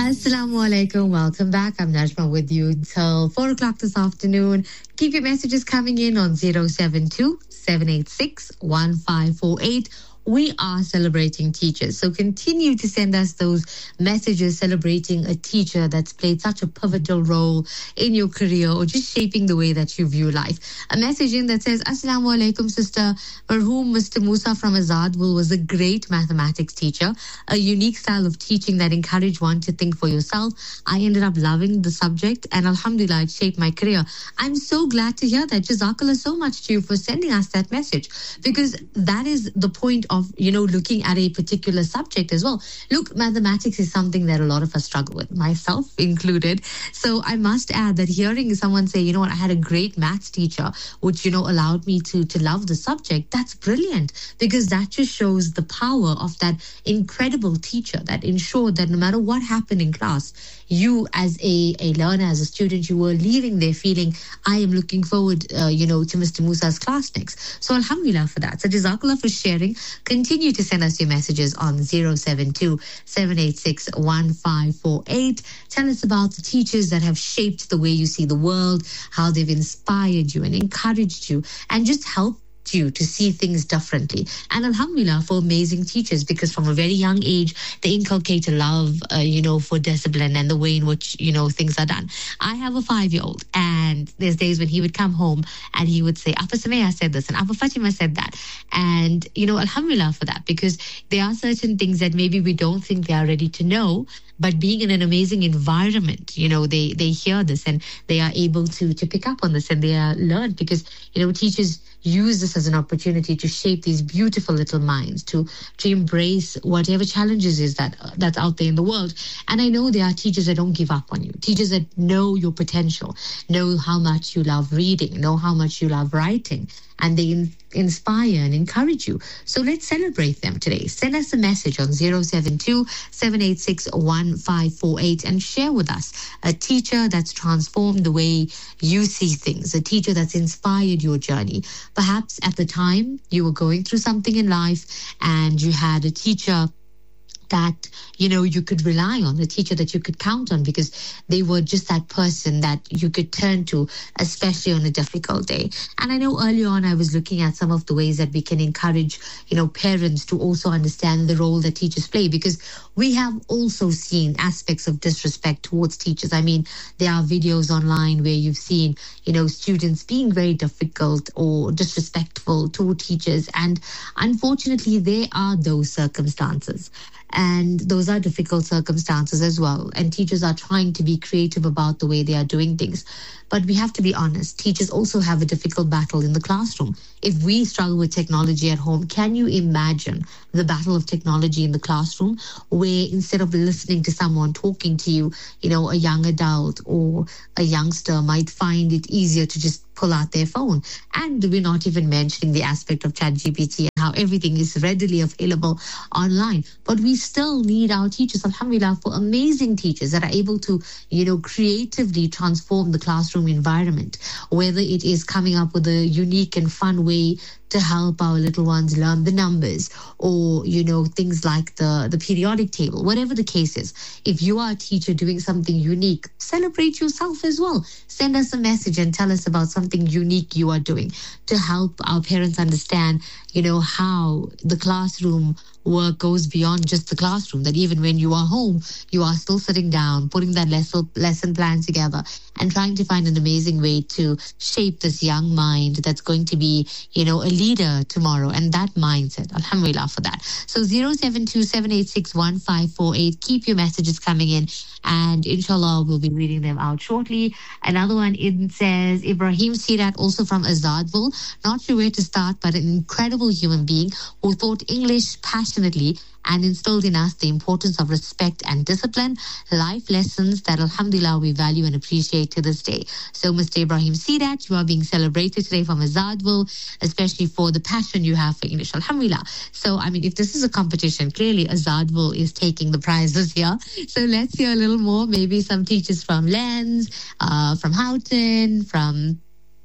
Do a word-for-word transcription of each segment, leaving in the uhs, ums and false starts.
Assalamu alaikum. Welcome back. I'm Najma with you till four o'clock this afternoon. Keep your messages coming in on zero seven two, seven eight six, one five four eight. We are celebrating teachers. So continue to send us those messages celebrating a teacher that's played such a pivotal role in your career or just shaping the way that you view life. A message in that says, Assalamu alaikum, sister. Marhoom Mister Musa from Azadville was a great mathematics teacher, a unique style of teaching that encouraged one to think for yourself. I ended up loving the subject and alhamdulillah, it shaped my career. I'm so glad to hear that. Jazakallah so much to you for sending us that message, because that is the point of of, you know, looking at a particular subject as well. Look, mathematics is something that a lot of us struggle with, myself included. So I must add that hearing someone say, you know what, I had a great maths teacher, which, you know, allowed me to, to love the subject, that's brilliant, because that just shows the power of that incredible teacher that ensured that no matter what happened in class, you as a, a learner, as a student, you were leaving there feeling, I am looking forward, uh, you know, to Mister Musa's class next. So alhamdulillah for that. So jazakallah for sharing. Continue to send us your messages on zero seven two, seven eight six, one five four eight. Tell us about the teachers that have shaped the way you see the world, how they've inspired you and encouraged you and just helped you to see things differently. And alhamdulillah for amazing teachers, because from a very young age they inculcate a love uh, you know for discipline and the way in which you know things are done. I have a five-year-old and there's days when he would come home and he would say, Appa Samaya said this and Appa Fatima said that, and you know alhamdulillah for that, because there are certain things that maybe we don't think they are ready to know, but being in an amazing environment, you know, they they hear this and they are able to to pick up on this and they are learned, because you know teachers use this as an opportunity to shape these beautiful little minds, to to embrace whatever challenges is that uh, that's out there in the world. And I know there are teachers that don't give up on you, teachers that know your potential, know how much you love reading, know how much you love writing, and they in- inspire and encourage you. So let's celebrate them today. Send us a message on zero seven two, seven eight six, one five four eight and share with us a teacher that's transformed the way you see things, a teacher that's inspired your journey. Perhaps at the time you were going through something in life and you had a teacher that, you know, you could rely on, a teacher that you could count on, because they were just that person that you could turn to, especially on a difficult day. And I know earlier on I was looking at some of the ways that we can encourage, you know, parents to also understand the role that teachers play, because we have also seen aspects of disrespect towards teachers. I mean, there are videos online where you've seen, you know, students being very difficult or disrespectful to teachers. And unfortunately, there are those circumstances. And those are difficult circumstances as well. And teachers are trying to be creative about the way they are doing things. But we have to be honest, teachers also have a difficult battle in the classroom. If we struggle with technology at home, can you imagine the battle of technology in the classroom, where instead of listening to someone talking to you, you know, a young adult or a youngster might find it easier to just pull out their phone. And we're not even mentioning the aspect of ChatGPT and how everything is readily available online. But we still need our teachers, alhamdulillah, for amazing teachers that are able to, you know, creatively transform the classroom environment, whether it is coming up with a unique and fun way to help our little ones learn the numbers, or, you know, things like the, the periodic table, whatever the case is. If you are a teacher doing something unique, celebrate yourself as well. Send us a message and tell us about something unique you are doing to help our parents understand, you know, how the classroom work goes beyond just the classroom, that even when you are home, you are still sitting down, putting that lesson, lesson plan together and trying to find an amazing way to shape this young mind that's going to be, you know, a leader tomorrow, and that mindset. Alhamdulillah for that. So zero seven two, seven eight six, one five four eight. Keep your messages coming in and inshallah we'll be reading them out shortly. Another one, it says Ibrahim Sirat, also from Azadville. Not sure where to start, but an incredible human being who taught English passionately and instilled in us the importance of respect and discipline, life lessons that alhamdulillah we value and appreciate to this day. So Mister Ibrahim Sirat, you are being celebrated today from Azadville, especially for the passion you have for English, alhamdulillah. So I mean, if this is a competition, clearly Azadville is taking the prizes here. So let's hear a little more, maybe some teachers from Lens, uh, from Houghton, from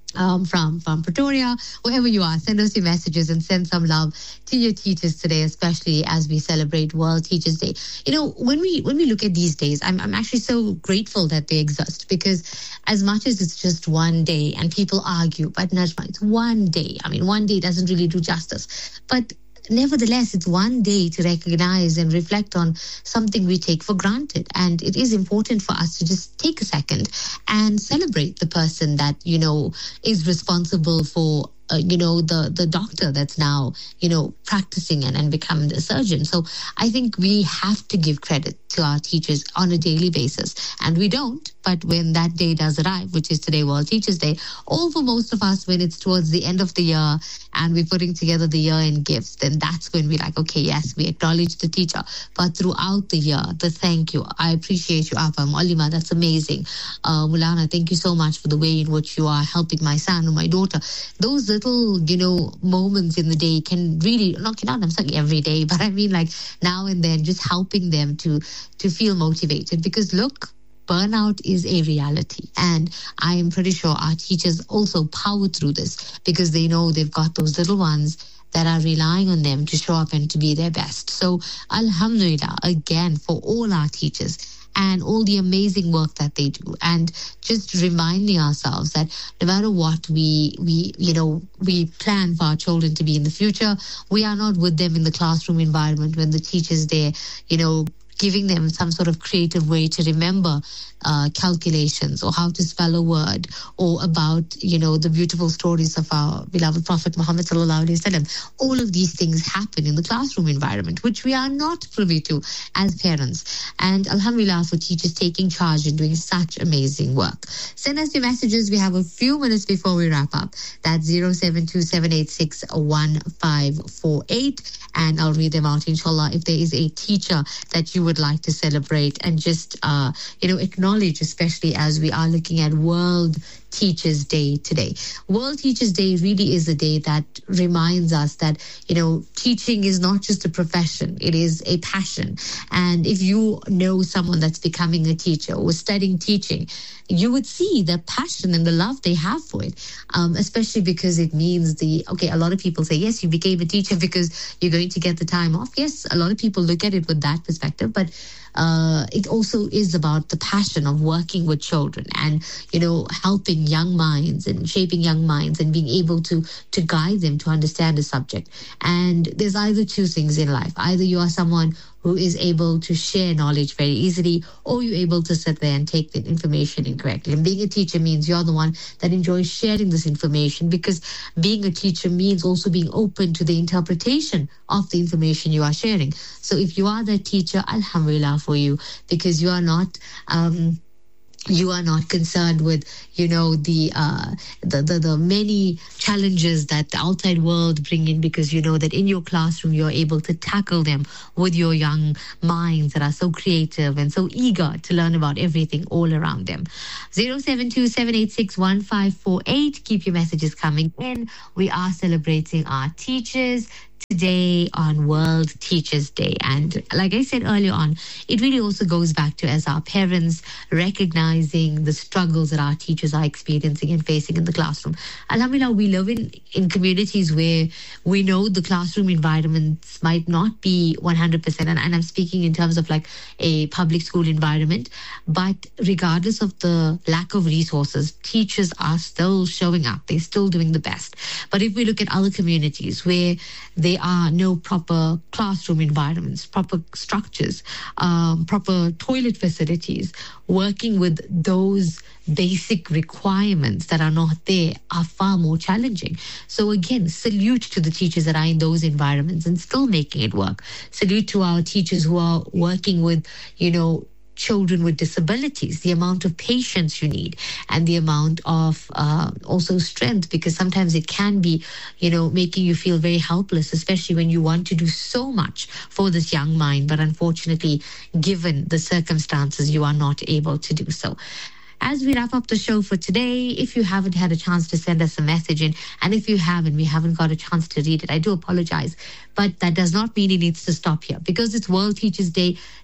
um, from from Pretoria, wherever you are, send us your messages and send some love to your teachers today, especially as we celebrate World Teachers Day. You know, when we when we look at these days, I'm I'm actually so grateful that they exist, because as much as it's just one day and people argue, but Najma, it's one day. I mean, one day doesn't really do justice, but nevertheless, it's one day to recognize and reflect on something we take for granted. And it is important for us to just take a second and celebrate the person that, you know, is responsible for Uh, you know, the the doctor that's now, you know, practicing and, and becoming a surgeon. So I think we have to give credit to our teachers on a daily basis. And we don't, but when that day does arrive, which is today, World Teachers Day, or for most of us, when it's towards the end of the year and we're putting together the year-end gifts, then that's when we're like, okay, yes, we acknowledge the teacher. But throughout the year, the thank you, I appreciate you, Apa, Molima, that's amazing. Uh, Mulana, thank you so much for the way in which you are helping my son or my daughter. Those little, you know, moments in the day can really, not, not I'm saying every day, but I mean like now and then, just helping them to to feel motivated. Because look, burnout is a reality. And I am pretty sure our teachers also power through this, because they know they've got those little ones that are relying on them to show up and to be their best. So Alhamdulillah, again, for all our teachers and all the amazing work that they do, and just reminding ourselves that no matter what we we you know we plan for our children to be in the future, we are not with them in the classroom environment when the teacher's there, you know, giving them some sort of creative way to remember uh, calculations or how to spell a word, or about, you know, the beautiful stories of our beloved Prophet Muhammad sallallahu alaihi wasallam. All of these things happen in the classroom environment, which we are not privy to as parents. And alhamdulillah for teachers taking charge and doing such amazing work. Send us your messages. We have a few minutes before we wrap up. That's zero seven two seven eight six one five four eight. And I'll read them out, inshallah. If there is a teacher that you would like to celebrate and just, uh, you know, acknowledge, especially as we are looking at World Teachers Day today. World Teachers Day really is a day that reminds us that, you know, teaching is not just a profession, it is a passion. And if you know someone that's becoming a teacher or studying teaching, you would see the passion and the love they have for it, um, especially because it means the, okay, a lot of people say, yes, you became a teacher because you're going to get the time off. Yes, a lot of people look at it with that perspective, but uh, it also is about the passion of working with children and, you know, helping young minds and shaping young minds and being able to, to guide them to understand a subject. And there's either two things in life. Either you are someone who is able to share knowledge very easily, or you're able to sit there and take the information incorrectly. And being a teacher means you're the one that enjoys sharing this information, because being a teacher means also being open to the interpretation of the information you are sharing. So if you are that teacher, alhamdulillah for you, because you are not... Um, you are not concerned with, you know, the, uh, the the the many challenges that the outside world bring in, because you know that in your classroom you're able to tackle them with your young minds that are so creative and so eager to learn about everything all around them. zero seven two seven eight six one five four eight. Keep your messages coming in. We are celebrating our teachers today on World Teachers Day. And like I said earlier on, it really also goes back to, as our parents, recognizing the struggles that our teachers are experiencing and facing in the classroom. Alhamdulillah, we live in, in communities where we know the classroom environments might not be one hundred percent, and, and I'm speaking in terms of like a public school environment, but regardless of the lack of resources, teachers are still showing up. They're still doing the best. But if we look at other communities where they There are no proper classroom environments, proper structures, um, proper toilet facilities. Working with those basic requirements that are not there are far more challenging. So again, salute to the teachers that are in those environments and still making it work. Salute to our teachers who are working with, you know, children with disabilities, the amount of patience you need and the amount of uh, also strength, because sometimes it can be, you know, making you feel very helpless, especially when you want to do so much for this young mind, but unfortunately, given the circumstances, you are not able to do so. As we wrap up the show for today, if you haven't had a chance to send us a message in, and if you haven't, we haven't got a chance to read it, I do apologize. But that does not mean it needs to stop here, because it's World Teachers Day.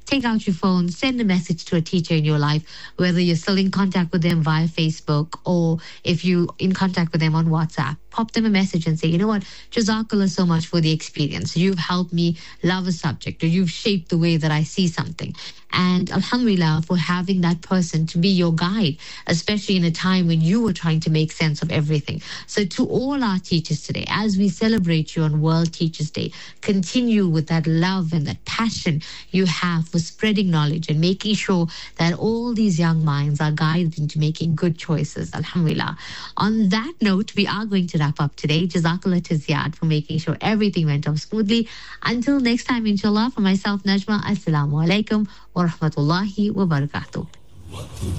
take out your phone, send a message to a teacher in your life, whether you're still in contact with them via Facebook or if you're in contact with them on WhatsApp. Pop them a message and say, you know what, Jazakallah so much for the experience. You've helped me love a subject, or you've shaped the way that I see something. And Alhamdulillah for having that person to be your guide, especially in a time when you were trying to make sense of everything. So to all our teachers today, as we celebrate you on World Teachers Day, continue with that love and that passion you have for spreading knowledge and making sure that all these young minds are guided into making good choices. Alhamdulillah. On that note, we are going to wrap up today. Jazakallah to Ziad for making sure everything went off smoothly. Until next time, inshallah, for myself, Najma, Assalamu alaikum wa rahmatullahi wa barakatuh.